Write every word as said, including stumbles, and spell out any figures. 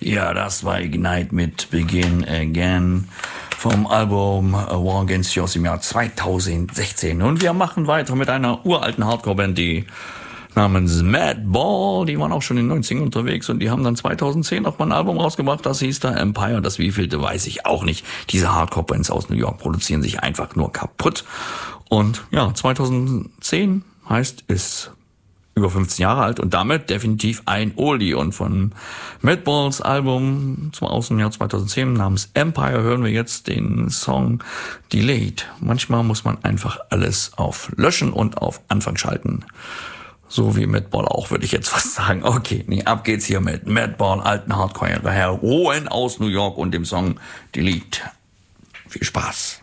Ja, das war Ignite mit Begin Again vom Album War Against You aus dem Jahr zweitausendsechzehn. Und wir machen weiter mit einer uralten Hardcore-Band, die namens Madball. Die waren auch schon in den neunzigern unterwegs und die haben dann zweitausendzehn auch mal ein Album rausgebracht, das hieß da Empire. Das wievielte weiß ich auch nicht. Diese Hardcore-Bands aus New York produzieren sich einfach nur kaputt. Und ja, zweitausendzehn heißt es über fünfzehn Jahre alt und damit definitiv ein Oldie. Und von Madballs Album zum aus dem Jahr zweitausendzehn namens Empire hören wir jetzt den Song Delayed. Manchmal muss man einfach alles auf Löschen und auf Anfang schalten. So wie Madball auch, würde ich jetzt fast sagen. Okay, nee, ab geht's hier mit Madball, alten Hardcore-Heroen aus New York und dem Song Delete. Viel Spaß.